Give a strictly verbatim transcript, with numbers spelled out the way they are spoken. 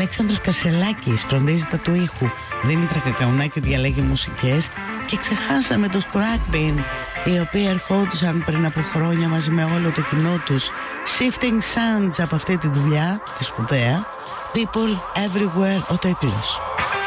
Αλέξανδρος Κασελάκης φροντίζει τα του ήχου, Δήμητρα Κακαουνάκη διαλέγει μουσικές και ξεχάσαμε τους Crackbean, οι οποίοι ερχόντουσαν πριν από χρόνια μαζί με όλο το κοινό τους. Shifting Sands από αυτή τη δουλειά, τη σπουδαία. People Everywhere ο τίτλος.